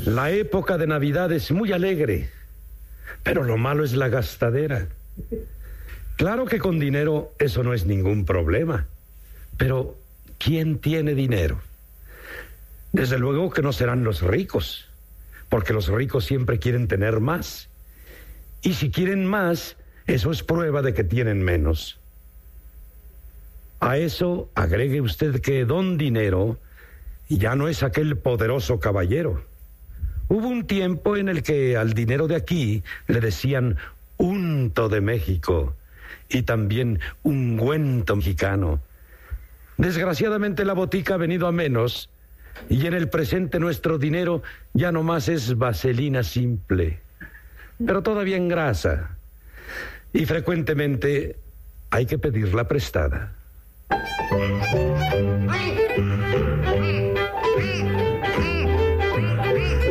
La época de Navidad es muy alegre, pero lo malo es la gastadera. Claro que con dinero eso no es ningún problema, pero ¿quién tiene dinero? Desde luego que no serán los ricos, porque los ricos siempre quieren tener más. Y si quieren más, eso es prueba de que tienen menos. A eso agregue usted que don Dinero ya no es aquel poderoso caballero. Hubo un tiempo en el que al dinero de aquí le decían unto de México y también ungüento mexicano. Desgraciadamente la botica ha venido a menos y en el presente nuestro dinero ya no más es vaselina simple, pero todavía engrasa y frecuentemente hay que pedirla prestada.